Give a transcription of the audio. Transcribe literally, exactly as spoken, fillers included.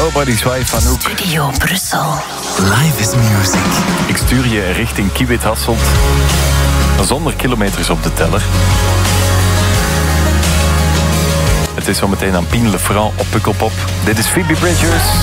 Nobody's Wife van Hoek. Studio Brussel. Live is music. Ik stuur je richting Kiewit Hasselt. Zonder kilometers op de teller. Het is zo meteen aan Pien Lefranc op Pukkelpop. Dit is Phoebe Bridgers.